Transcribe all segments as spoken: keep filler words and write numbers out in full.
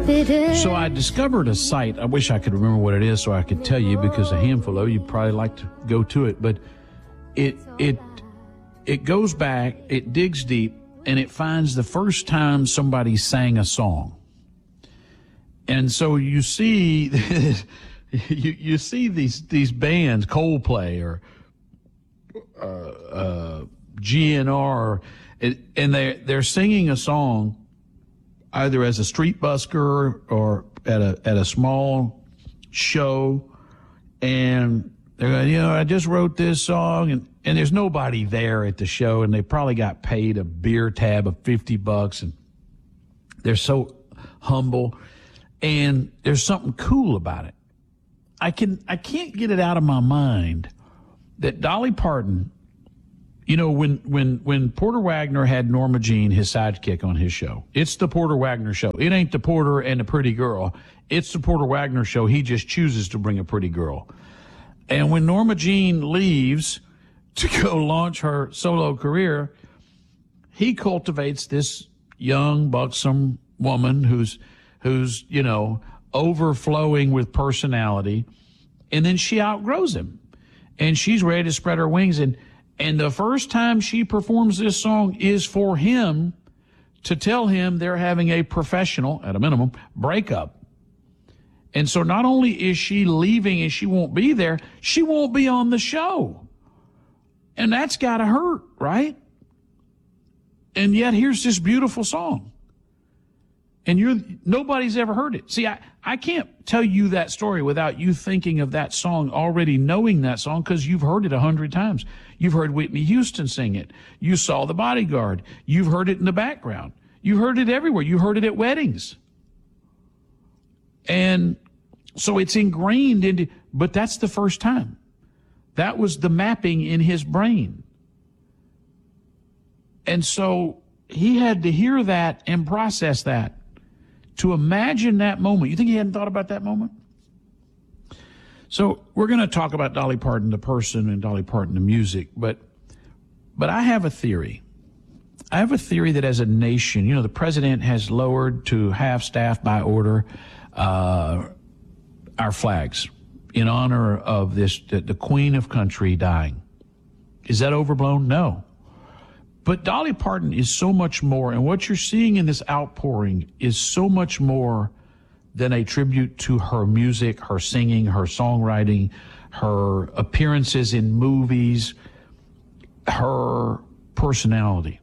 So I discovered a site. I wish I could remember what it is so I could tell you, because a handful of you probably like to go to it. But it it it goes back, it digs deep, and it finds the first time somebody sang a song. And so you see, you you see these these bands, Coldplay or uh, uh, G N R, and they they're singing a song either as a street busker or at a at a small show, and they're going, you know, I just wrote this song, and, and there's nobody there at the show, and they probably got paid a beer tab of fifty bucks, and they're so humble, and there's something cool about it. I can I can't get it out of my mind that Dolly Parton, you know, when when when Porter Wagner had Norma Jean, his sidekick, on his show, it's the Porter Wagner show. It ain't the Porter and the pretty girl. It's the Porter Wagner show. He just chooses to bring a pretty girl. And when Norma Jean leaves to go launch her solo career, he cultivates this young, buxom woman who's who's, you know, overflowing with personality, and then she outgrows him. And she's ready to spread her wings, and And the first time she performs this song is for him to tell him they're having a professional, at a minimum, breakup. And so not only is she leaving and she won't be there, she won't be on the show. And that's got to hurt, right? And yet here's this beautiful song. And you're nobody's ever heard it. See, I, I can't tell you that story without you thinking of that song, already knowing that song, because you've heard it a hundred times. You've heard Whitney Houston sing it. You saw The Bodyguard. You've heard it in the background. You heard it everywhere. You heard it at weddings. And so it's ingrained into, but that's the first time. That was the mapping in his brain. And so he had to hear that and process that. To imagine that moment. You think he hadn't thought about that moment? So we're going to talk about Dolly Parton, the person, and Dolly Parton, the music. But, but I have a theory. I have a theory that as a nation, you know, the president has lowered to half staff by order uh, our flags in honor of this, the, the queen of country dying. Is that overblown? No. But Dolly Parton is so much more, and what you're seeing in this outpouring is so much more than a tribute to her music, her singing, her songwriting, her appearances in movies, her personality.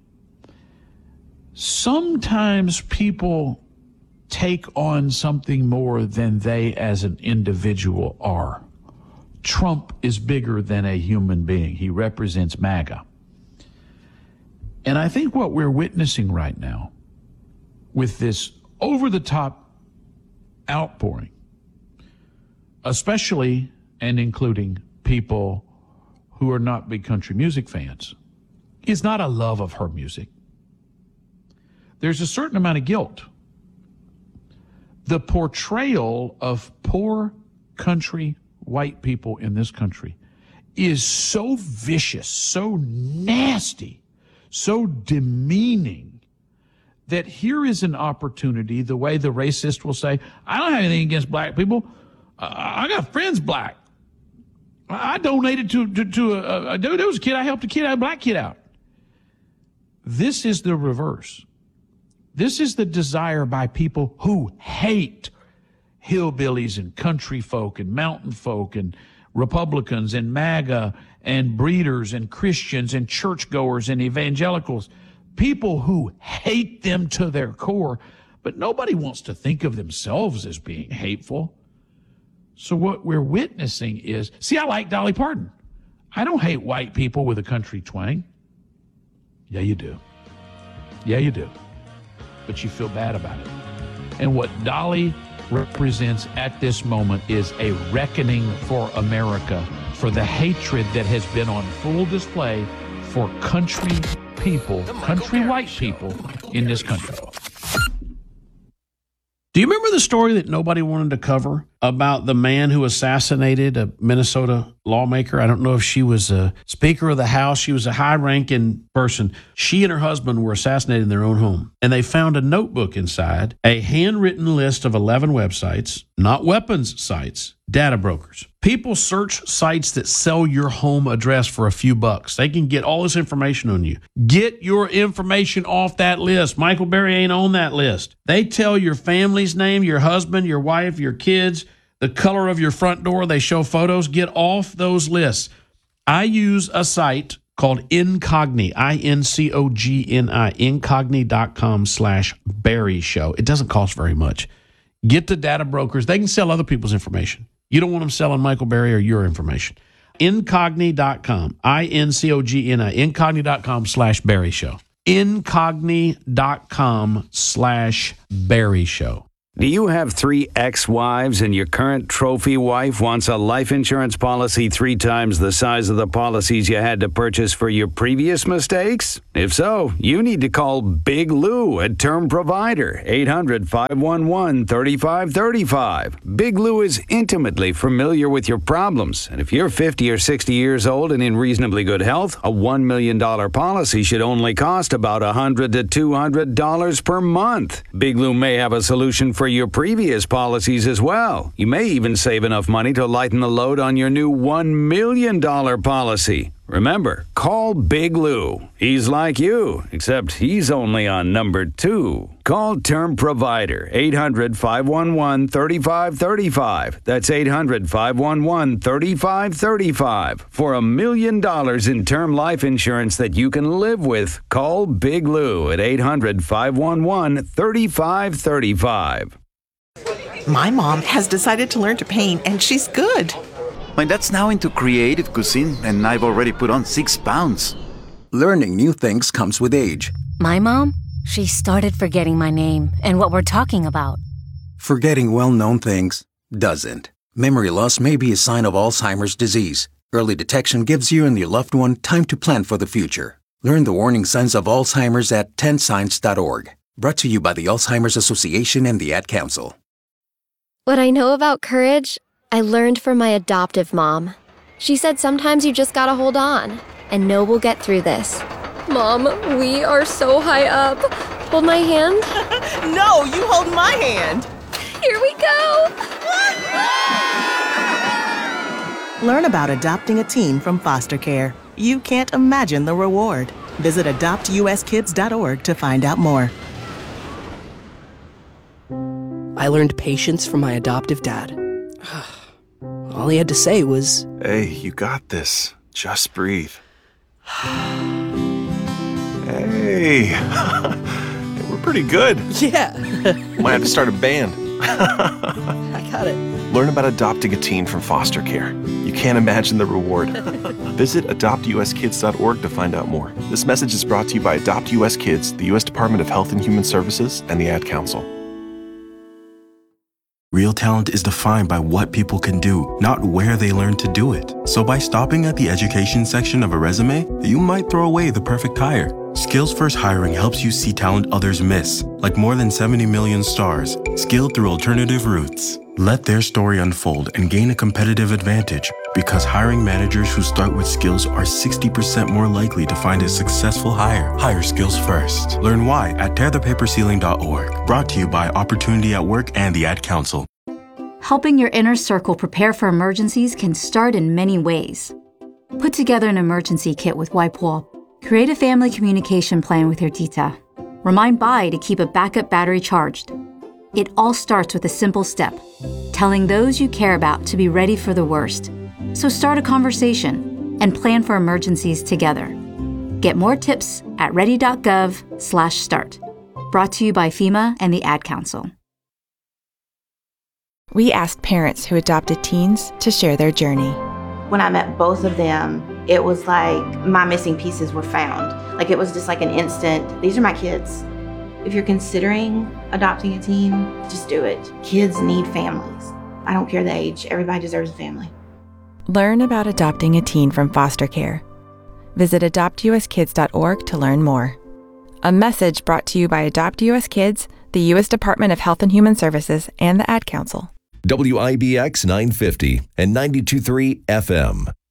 Sometimes people take on something more than they as an individual are. Trump is bigger than a human being. He represents MAGA. And I think what we're witnessing right now with this over-the-top outpouring, especially and including people who are not big country music fans, is not a love of her music. There's a certain amount of guilt. The portrayal of poor country white people in this country is so vicious, so nasty, so demeaning, that here is an opportunity, the way the racist will say, I don't have anything against black people. Uh, I got friends black. I donated to, to, to a, a, there was a kid, I helped a kid, a black kid out. This is the reverse. This is the desire by people who hate hillbillies and country folk and mountain folk and Republicans and MAGA and breeders and Christians and churchgoers and evangelicals, people who hate them to their core, but nobody wants to think of themselves as being hateful. So what we're witnessing is, see, I like Dolly Parton. I don't hate white people with a country twang. Yeah, you do. Yeah, you do. But you feel bad about it. And what Dolly represents at this moment is a reckoning for America, for the hatred that has been on full display for country people, country white people in this country. Do you remember the story that nobody wanted to cover about the man who assassinated a Minnesota lawmaker. I don't know if she was a Speaker of the House. She was a high-ranking person. She and her husband were assassinated in their own home. And they found a notebook inside, a handwritten list of eleven websites, not weapons sites, data brokers. People search sites that sell your home address for a few bucks. They can get all this information on you. Get your information off that list. Michael Berry ain't on that list. They tell your family's name, your husband, your wife, your kids, the color of your front door. They show photos. Get off those lists. I use a site called Incogni, I N C O G N I, incogni.com slash Berry Show. It doesn't cost very much. Get the data brokers. They can sell other people's information. You don't want them selling Michael Berry or your information. Incogni dot com, I N C O G N I, incogni.com slash Berry Show. Incogni.com slash Berry Show. Do you have three ex-wives and your current trophy wife wants a life insurance policy three times the size of the policies you had to purchase for your previous mistakes? If so, you need to call Big Lou at Term Provider, eight hundred, five one one, three five three five. Big Lou is intimately familiar with your problems, and if you're fifty or sixty years old and in reasonably good health, a one million dollars policy should only cost about one hundred to two hundred dollars per month. Big Lou may have a solution for for your previous policies as well. You may even save enough money to lighten the load on your new one million dollars policy. Remember, call Big Lou. He's like you, except he's only on number two. Call Term Provider, eight hundred, five one one, three five three five. That's eight hundred, five one one, three five three five. For a million dollars in term life insurance that you can live with, call Big Lou at eight hundred, five one one, three five three five. My mom has decided to learn to paint, and she's good. My dad's now into creative cuisine, and I've already put on six pounds. Learning new things comes with age. My mom, she started forgetting my name and what we're talking about. Forgetting well-known things doesn't. Memory loss may be a sign of Alzheimer's disease. Early detection gives you and your loved one time to plan for the future. Learn the warning signs of Alzheimer's at ten signs dot org. Brought to you by the Alzheimer's Association and the Ad Council. What I know about courage, I learned from my adoptive mom. She said sometimes you just gotta hold on and know we'll get through this. Mom, we are so high up. Hold my hand. No, you hold my hand. Here we go. Learn about adopting a teen from foster care. You can't imagine the reward. Visit adopt u s kids dot org to find out more. I learned patience from my adoptive dad. All he had to say was, "Hey, you got this. Just breathe." Hey, we're pretty good. Yeah. Might have to start a band. I got it. Learn about adopting a teen from foster care. You can't imagine the reward. Visit adopt u s kids dot org to find out more. This message is brought to you by Adopt U S Kids, the U S Department of Health and Human Services, and the Ad Council. Real talent is defined by what people can do, not where they learn to do it. So by stopping at the education section of a resume, you might throw away the perfect hire. Skills First Hiring helps you see talent others miss, like more than seventy million stars, skilled through alternative routes. Let their story unfold and gain a competitive advantage, because hiring managers who start with skills are sixty percent more likely to find a successful hire. Hire skills first. Learn why at tear the paper ceiling dot org. Brought to you by Opportunity at Work and the Ad Council. Helping your inner circle prepare for emergencies can start in many ways. Put together an emergency kit with WIPEWALL. Create a family communication plan with your tita. Remind Bai to keep a backup battery charged. It all starts with a simple step, telling those you care about to be ready for the worst. So start a conversation and plan for emergencies together. Get more tips at ready dot gov slash start. Brought to you by FEMA and the Ad Council. We asked parents who adopted teens to share their journey. When I met both of them, it was like my missing pieces were found. Like it was just like an instant, these are my kids. If you're considering adopting a teen, just do it. Kids need families. I don't care the age, everybody deserves a family. Learn about adopting a teen from foster care. Visit adopt u s kids dot org to learn more. A message brought to you by Adopt U S Kids, the U S Department of Health and Human Services, and the Ad Council. W I B X nine fifty and ninety-two point three F M.